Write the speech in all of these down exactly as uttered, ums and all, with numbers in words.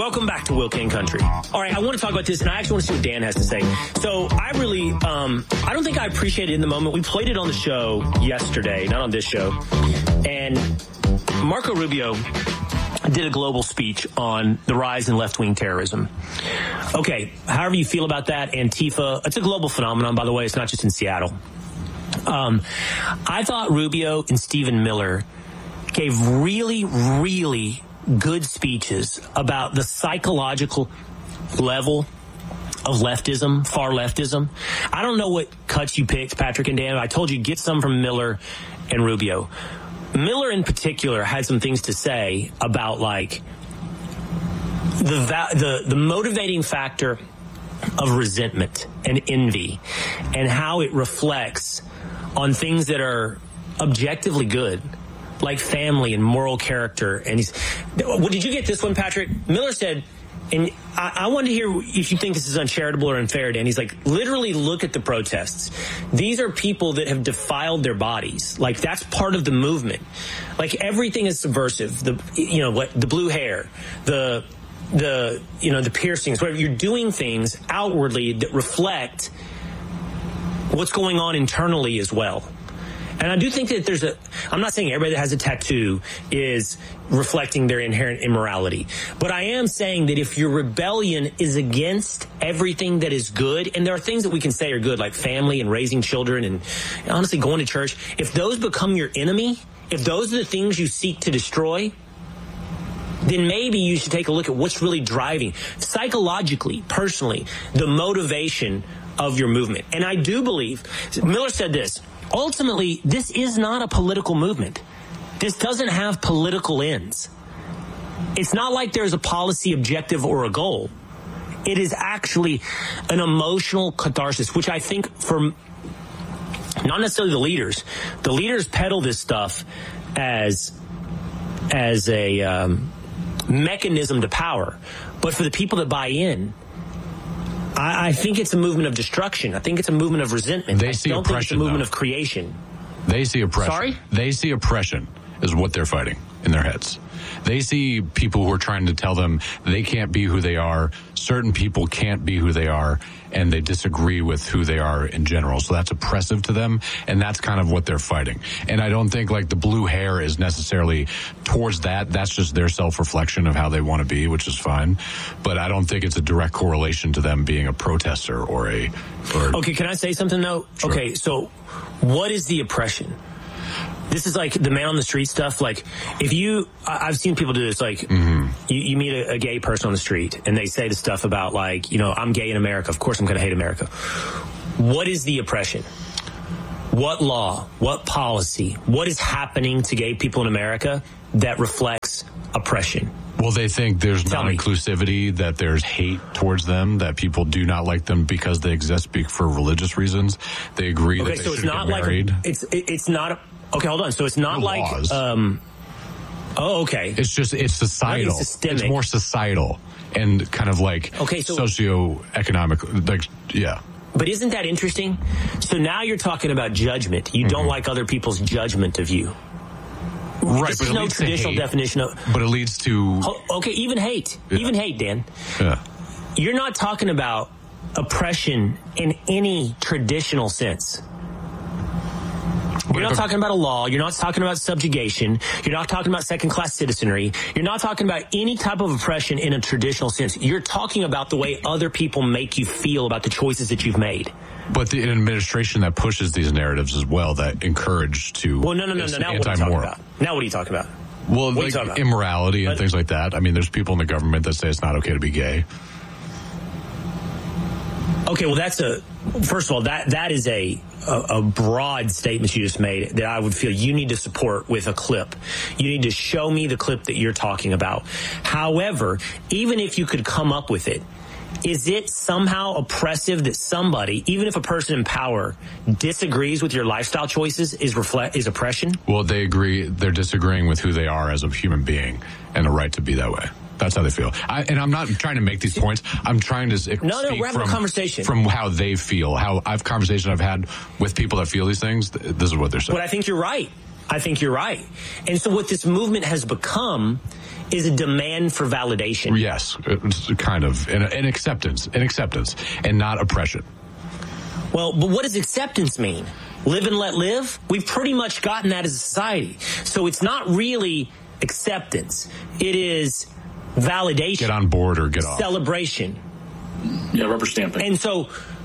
Welcome back to Will King Country. All right, I want to talk about this, and I actually want to see what Dan has to say. So I really, um, I don't think I appreciate it in the moment. We played it on the show yesterday, not on this show. And Marco Rubio did a global speech on the rise in left-wing terrorism. Okay, however you feel about that, Antifa, it's a global phenomenon, by the way. It's not just in Seattle. Um, I thought Rubio and Stephen Miller gave really, really good speeches about the psychological level of leftism, far leftism. I don't know what cuts you picked, Patrick and Dan. I told you get some from Miller and Rubio. Miller in particular had some things to say about like the the the motivating factor of resentment and envy and how it reflects on things that are objectively good, like family and moral character. And he's, well, did you get this one, Patrick? Miller said, and I, I wanted to hear if you think this is uncharitable or unfair, Dan. He's like, literally look at the protests. These are people that have defiled their bodies. Like, that's part of the movement. Like, everything is subversive. The, you know, what, the blue hair, the, the, you know, the piercings, whatever. You're doing things outwardly that reflect what's going on internally as well. And I do think that there's a, I'm not saying everybody that has a tattoo is reflecting their inherent immorality, but I am saying that if your rebellion is against everything that is good, and there are things that we can say are good, like family and raising children and honestly going to church, if those become your enemy, if those are the things you seek to destroy, then maybe you should take a look at what's really driving, psychologically, personally, the motivation of your movement. And I do believe, Miller said this, ultimately, this is not a political movement. This doesn't have political ends. It's not like there's a policy objective or a goal. It is actually an emotional catharsis, which I think for not necessarily the leaders. The leaders peddle this stuff as, as a um, mechanism to power. But for the people that buy in, I, I think it's a movement of destruction. I think it's a movement of resentment. They I see don't oppression, think it's a movement though. of creation. They see oppression. Sorry? They see oppression is what they're fighting in their heads. They see people who are trying to tell them they can't be who they are. Certain people can't be who they are, and they disagree with who they are in general. So that's oppressive to them, and that's kind of what they're fighting. And I don't think like the blue hair is necessarily towards that. That's just their self-reflection of how they want to be, which is fine. But I don't think it's a direct correlation to them being a protester or a... Or, okay, can I say something, though? Sure. Okay, so what is the oppression? This is like the man on the street stuff. Like, if you, I've seen people do this, like, mm-hmm. you, you meet a, a gay person on the street, and they say the stuff about, like, you know, I'm gay in America. Of course I'm going to hate America. What is the oppression? What law, what policy, what is happening to gay people in America that reflects oppression? Well, they think there's Tell non-inclusivity, that there's hate towards them, that people do not like them because they exist for religious reasons. They agree okay, that they so it's should not get married. Like a, it's it, it's not. A, okay, hold on. So it's not No like. laws. Um, oh, okay. It's just it's societal. It's more societal and kind of like okay, so, socioeconomic. Like yeah. But isn't that interesting? So now you're talking about judgment. You mm-hmm. don't like other people's judgment of you. Right, this but is it no leads traditional to hate. definition of. But it leads to. Okay, even hate. Yeah. Even hate, Dan. Yeah. You're not talking about oppression in any traditional sense. You're not talking about a law. You're not talking about subjugation. You're not talking about second-class citizenry. You're not talking about any type of oppression in a traditional sense. You're talking about the way other people make you feel about the choices that you've made. But the an administration that pushes these narratives as well, that encourage to... Well, no, no, no, no. Now what are you talking about? Now what are you talking about? Well, what like immorality and but, things like that. I mean, there's people in the government that say it's not okay to be gay. Okay, well, that's a... First of all, that that is a, a, a broad statement you just made that I would feel you need to support with a clip. You need to show me the clip that you're talking about. However, even if you could come up with it, is it somehow oppressive that somebody, even if a person in power disagrees with your lifestyle choices, is reflect is oppression? Well, they agree. They're disagreeing with who they are as a human being and a right to be that way. That's how they feel. I, and I'm not trying to make these points. I'm trying to speak no, no, we're having from, a conversation. from how they feel. How I've conversations I've had with people that feel these things. This is what they're saying. But I think you're right. I think you're right. And so what this movement has become is a demand for validation. Yes, it's kind of an, an acceptance, an acceptance, and not oppression. Well, but what does acceptance mean? Live and let live? We've pretty much gotten that as a society. So it's not really acceptance. It is validation. Get on board or get off. Celebration. Yeah, rubber stamping. And so,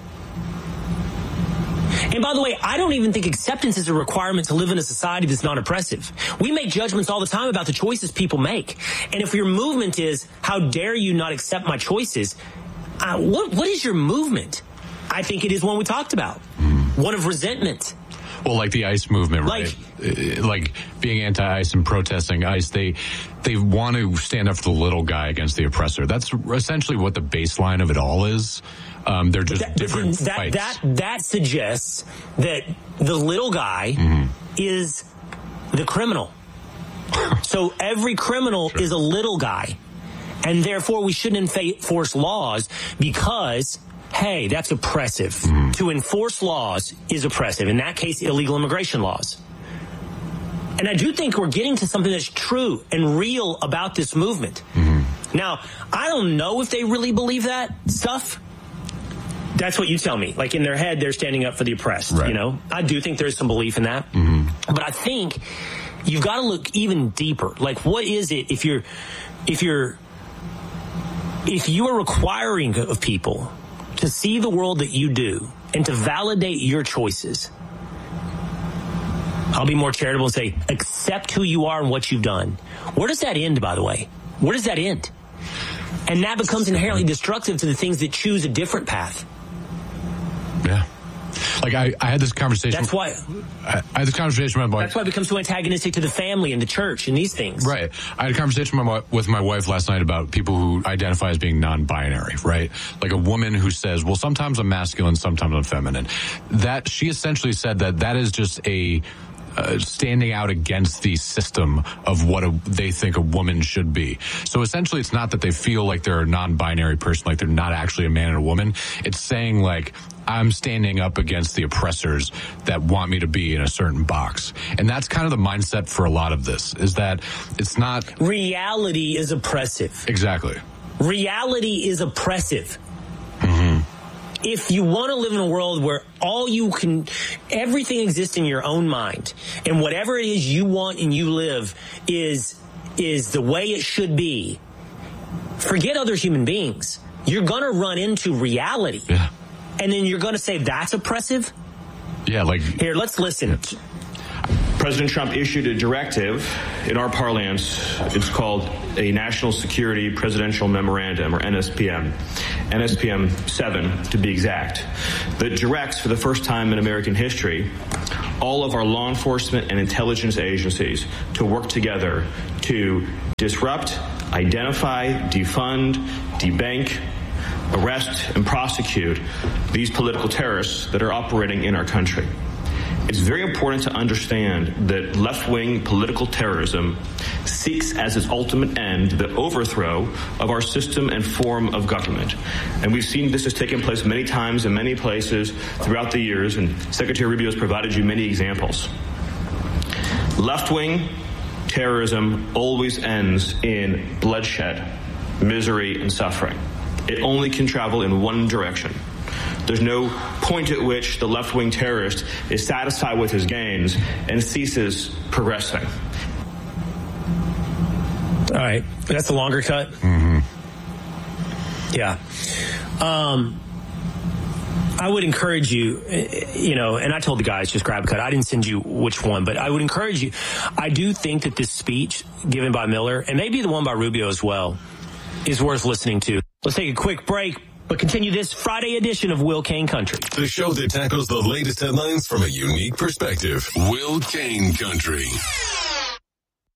and by the way, I don't even think acceptance is a requirement to live in a society that's not oppressive. We make judgments all the time about the choices people make. And if your movement is, how dare you not accept my choices, uh, what what is your movement? I think it is one we talked about. Mm. One of resentment. Well, like the ICE movement, right? Like, like being anti-ICE and protesting ICE, they they want to stand up for the little guy against the oppressor. That's essentially what the baseline of it all is. Um, they're just that, different that, fights. That, that suggests that the little guy mm-hmm. is the criminal. So every criminal sure. is a little guy. And therefore we shouldn't enforce laws because, hey, that's oppressive. Mm-hmm. To enforce laws is oppressive. In that case, illegal immigration laws. And I do think we're getting to something that's true and real about this movement. Mm-hmm. Now, I don't know if they really believe that stuff. That's what you tell me. Like in their head, they're standing up for the oppressed, right. You know? I do think there's some belief in that. Mm-hmm. But I think you've got to look even deeper. Like, what is it if you're, if you're, if you are requiring of people to see the world that you do and to validate your choices? I'll be more charitable and say, accept who you are and what you've done. Where does that end, by the way? Where does that end? And that becomes inherently destructive to the things that choose a different path. Yeah. Like I, I had this conversation. That's why. I, I had this conversation with my wife. That's why it becomes so antagonistic to the family and the church and these things. Right. I had a conversation with my, with my wife last night about people who identify as being non-binary, right? Like a woman who says, well, sometimes I'm masculine, sometimes I'm feminine. That she essentially said that that is just a Uh, standing out against the system of what a, they think a woman should be. So essentially, it's not that they feel like they're a non-binary person, like they're not actually a man and a woman. It's saying like, I'm standing up against the oppressors that want me to be in a certain box. And that's kind of the mindset for a lot of this, is that it's not... Reality is oppressive. Exactly. Reality is oppressive. Mm-hmm. If you want to live in a world where all you can, everything exists in your own mind, and whatever it is you want and you live is, is the way it should be, forget other human beings. You're going to run into reality. Yeah. And then you're going to say that's oppressive? Yeah, like... Here, let's listen. President Trump issued a directive in our parlance. It's called a National Security Presidential Memorandum, or N S P M, N S P M seven to be exact, that directs for the first time in American history all of our law enforcement and intelligence agencies to work together to disrupt, identify, defund, debank, arrest, and prosecute these political terrorists that are operating in our country. It's very important to understand that left-wing political terrorism seeks as its ultimate end the overthrow of our system and form of government. And we've seen this has taken place many times in many places throughout the years, and Secretary Rubio has provided you many examples. Left-wing terrorism always ends in bloodshed, misery, and suffering. It only can travel in one direction. There's no point at which the left-wing terrorist is satisfied with his gains and ceases progressing. All right. That's a longer cut? Mm-hmm. Yeah. Um, I would encourage you, you know, and I told the guys just grab a cut. I didn't send you which one, but I would encourage you. I do think that this speech given by Miller, and maybe the one by Rubio as well, is worth listening to. Let's take a quick break, but continue this Friday edition of Will Cain Country. The show that tackles the latest headlines from a unique perspective. Will Cain Country.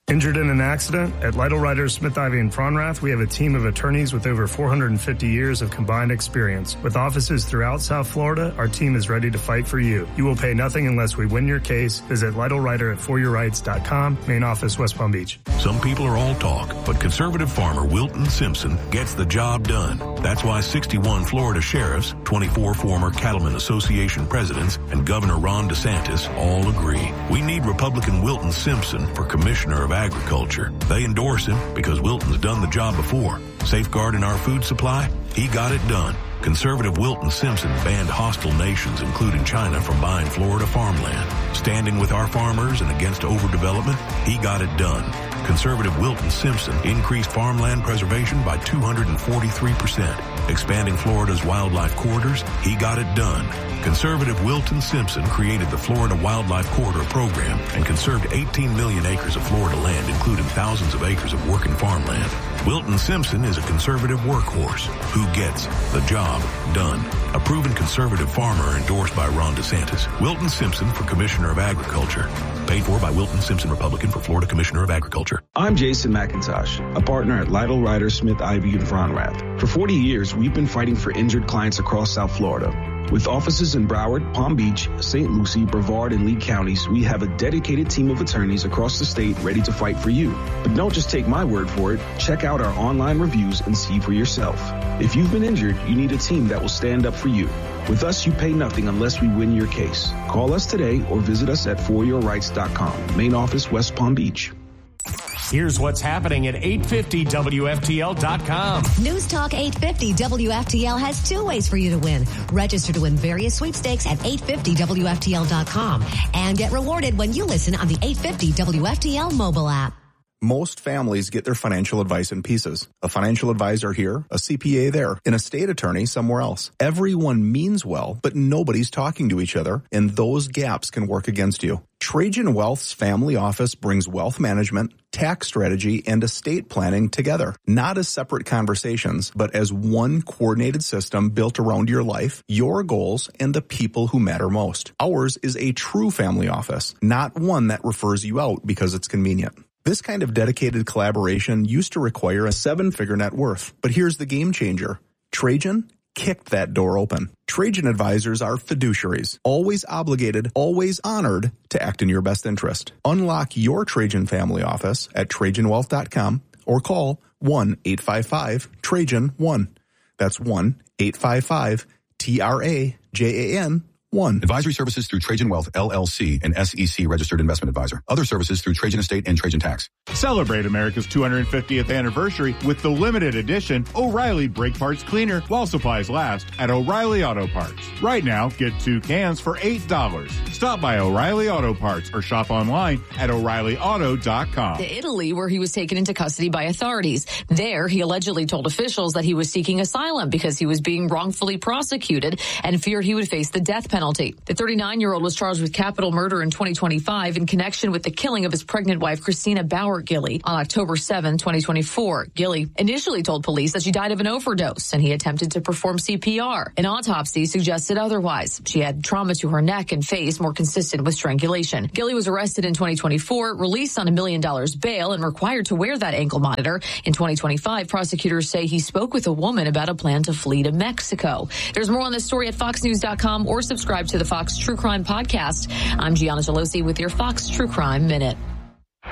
Injured in an accident? At Lytle Ryder, Smith, Ivey, and Fronrath, we have a team of attorneys with over four hundred fifty years of combined experience. With offices throughout South Florida, our team is ready to fight for you. You will pay nothing unless we win your case. Visit Lytle Ryder at for your rights dot com, main office, West Palm Beach. Some people are all talk, but conservative farmer Wilton Simpson gets the job done. That's why sixty-one Florida sheriffs, twenty-four former Cattlemen Association presidents, and Governor Ron DeSantis all agree. We need Republican Wilton Simpson for Commissioner of Agriculture. They endorse him because Wilton's done the job before. Safeguarding our food supply? He got it done. Conservative Wilton Simpson banned hostile nations, including China, from buying Florida farmland. Standing with our farmers and against overdevelopment? He got it done. Conservative Wilton Simpson increased farmland preservation by two hundred forty-three percent. Expanding Florida's wildlife corridors? He got it done. Conservative Wilton Simpson created the Florida Wildlife Corridor Program and conserved eighteen million acres of Florida land, including thousands of acres of working farmland. Wilton Simpson is a conservative workhorse who gets the job done. A proven conservative farmer endorsed by Ron DeSantis. Wilton Simpson for Commissioner of Agriculture. Paid for by Wilton Simpson, Republican, for Florida Commissioner of Agriculture. I'm Jason McIntosh, a partner at Lytle Ryder, Smith, Ivey, and Fronrath. For forty years, we've been fighting for injured clients across South Florida. With offices in Broward, Palm Beach, Saint Lucie, Brevard, and Lee counties, we have a dedicated team of attorneys across the state ready to fight for you. But don't just take my word for it. Check out our online reviews and see for yourself. If you've been injured, you need a team that will stand up for you. With us, you pay nothing unless we win your case. Call us today or visit us at for your rights dot com. Main office, West Palm Beach. Here's what's happening at eight fifty W F T L dot com. News Talk eight fifty W F T L has two ways for you to win. Register to win various sweepstakes at eight fifty W F T L dot com and get rewarded when you listen on the eight fifty W F T L mobile app. Most families get their financial advice in pieces. A financial advisor here, a C P A there, an estate attorney somewhere else. Everyone means well, but nobody's talking to each other, and those gaps can work against you. Trajan Wealth's family office brings wealth management, tax strategy, and estate planning together, not as separate conversations, but as one coordinated system built around your life, your goals, and the people who matter most. Ours is a true family office, not one that refers you out because it's convenient. This kind of dedicated collaboration used to require a seven-figure net worth, but here's the game changer. Trajan kicked that door open. Trajan advisors are fiduciaries, always obligated, always honored to act in your best interest. Unlock your Trajan family office at Trajan Wealth dot com or call one eight five five Trajan one. That's one eight five five T R A J A N one. Advisory services through Trajan Wealth, L L C, an S E C registered investment advisor. Other services through Trajan Estate and Trajan Tax. Celebrate America's two hundred fiftieth anniversary with the limited edition O'Reilly Brake Parts Cleaner while supplies last at O'Reilly Auto Parts. Right now, get two cans for eight dollars. Stop by O'Reilly Auto Parts or shop online at O'Reilly Auto dot com. To Italy, where he was taken into custody by authorities. There, he allegedly told officials that he was seeking asylum because he was being wrongfully prosecuted and feared he would face the death penalty. Penalty. The thirty-nine-year-old was charged with capital murder in twenty twenty-five in connection with the killing of his pregnant wife, Christina Bauer Gilly, on October seventh, twenty twenty-four. Gilly initially told police that she died of an overdose and he attempted to perform C P R. An autopsy suggested otherwise. She had trauma to her neck and face more consistent with strangulation. Gilly was arrested in twenty twenty-four, released on a million dollars bail, and required to wear that ankle monitor. In twenty twenty-five, prosecutors say he spoke with a woman about a plan to flee to Mexico. There's more on this story at fox news dot com or subscribe to the Fox True Crime Podcast. I'm Gianna Gelosi with your Fox True Crime Minute.